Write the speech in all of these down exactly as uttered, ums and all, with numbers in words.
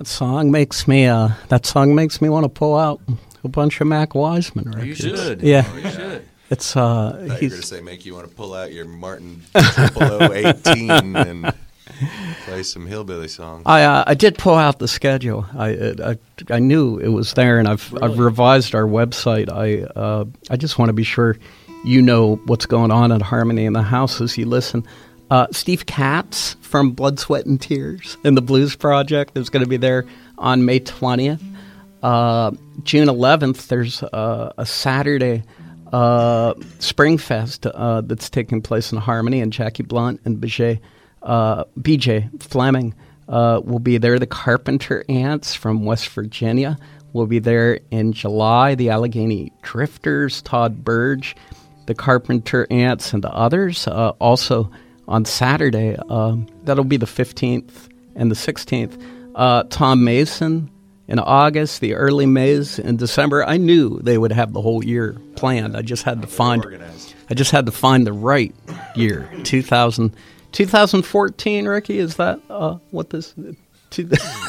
That song makes me. Uh, that song makes me want to pull out a bunch of Mac Wiseman records. You should. Yeah, oh, you should. It's. Uh, I thought you were he's, going to say make you want to pull out your Martin double oh eighteen and play some hillbilly songs. I uh, I did pull out the schedule. I it, I I knew it was there, and I've Really? I've revised our website. I uh, I just want to be sure you know what's going on at Harmony in the House as you listen. Uh, Steve Katz from Blood, Sweat, and Tears and the Blues Project is going to be there on May twentieth. Uh, June eleventh, there's uh, a Saturday uh, Springfest uh, that's taking place in Harmony, and Jackie Blunt and B J, uh, B J Fleming uh, will be there. The Carpenter Ants from West Virginia will be there in July. The Allegheny Drifters, Todd Burge, the Carpenter Ants, and the others uh, also on Saturday. Um, that'll be the fifteenth and the sixteenth. Uh, Tom Mason in August, the early Mays in December. I knew they would have the whole year planned. I just had to find. Organized. I just had to find the right year. two thousand, twenty fourteen, Ricky, is that uh, what this? Two,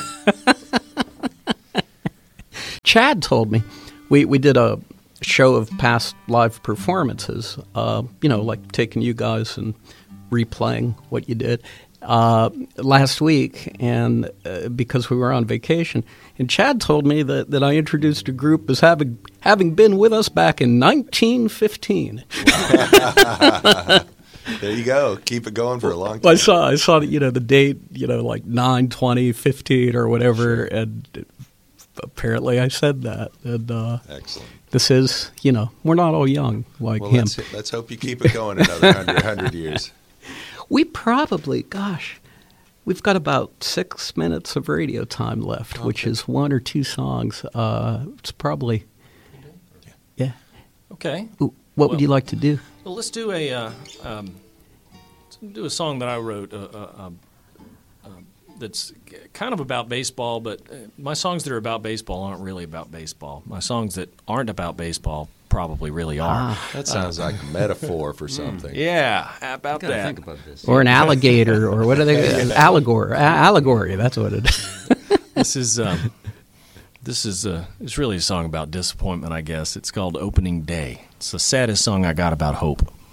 Chad told me we we did a show of past live performances. Uh, you know, like taking you guys and replaying what you did uh, last week, and uh, because we were on vacation, and Chad told me that, that I introduced a group as having having been with us back in nineteen fifteen. There you go. Keep it going for a long time. I saw I saw that, you know, the date, you know, like nine twenty fifteen or whatever, sure. And apparently I said that. And uh, excellent. This is, you know, we're not all young like well, him. Let's, let's hope you keep it going another hundred, hundred years. We probably, gosh, we've got about six minutes of radio time left, okay. Which is one or two songs. Uh, it's probably, yeah. Okay. Ooh, what well, would you like to do? Well, let's do a uh, um, let's do a song that I wrote. Uh, uh, um, uh, that's kind of about baseball, but uh, my songs that are about baseball aren't really about baseball. My songs that aren't about baseball probably really are. Ah, that sounds uh, like a metaphor for something. Yeah, how about I gotta that? think about this. Or an alligator, or what are they? Allegory. A- allegory. That's what it is. This is um, this is uh, it's really a song about disappointment, I guess. It's called "Opening Day." It's the saddest song I got about hope.